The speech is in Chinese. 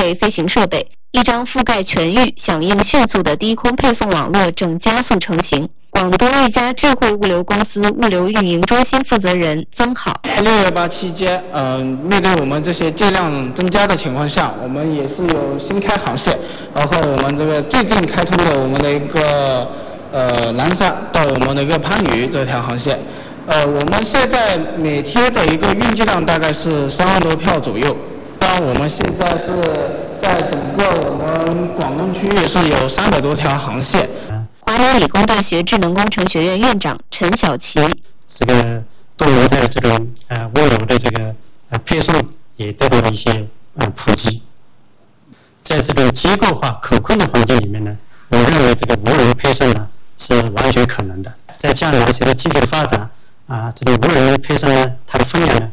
备飞行设备，一张覆盖全域、响应迅速的低空配送网络正加速成型。广东一家智慧物流公司物流运营中心负责人曾好 ，618期间，面对我们这些接量增加的情况下，我们也是有新开航线，包括我们这个最近开通的我们的一个南沙到我们的一个番禺这条航线，我们现在每天的一个运机量大概是3万多票左右。当然，我们现在是在整个我们广东区域是有300多条航线。 华南理工大学智能工程学院院长陈小奇， 这个动物的这个物流的这个配送也得到了一些普及。在这个结构化可控的环境里面呢，我认为这个物流配送呢是完全可能的。在将来随着技术的发展这个物流配送呢，它的分量呢